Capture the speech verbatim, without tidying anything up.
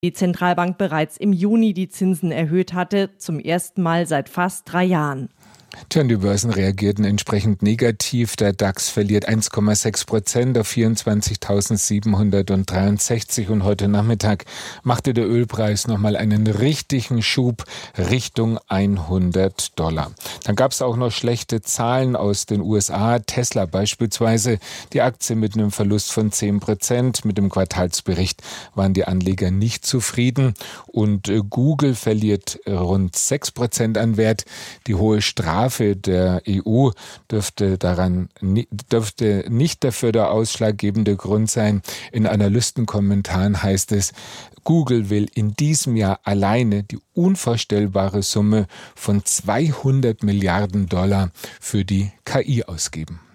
die Zentralbank bereits im Juni die Zinsen erhöht hatte, zum ersten Mal seit fast drei Jahren. Tja, die Börsen reagierten entsprechend negativ. Der DAX verliert eins Komma sechs Prozent auf vierundzwanzigtausendsiebenhundertdreiundsechzig und heute Nachmittag machte der Ölpreis nochmal einen richtigen Schub Richtung hundert Dollar. Dann gab es auch noch schlechte Zahlen aus den U S A. Tesla beispielsweise, die Aktie mit einem Verlust von zehn Prozent. Mit dem Quartalsbericht waren die Anleger nicht zufrieden. Und Google verliert rund sechs Prozent an Wert. Die hohe Strafe der E U dürfte daran dürfte nicht dafür der ausschlaggebende Grund sein. In Analystenkommentaren heißt es, Google will in diesem Jahr alleine die unvorstellbare Summe von zweihundert Milliarden Dollar für die K I ausgeben.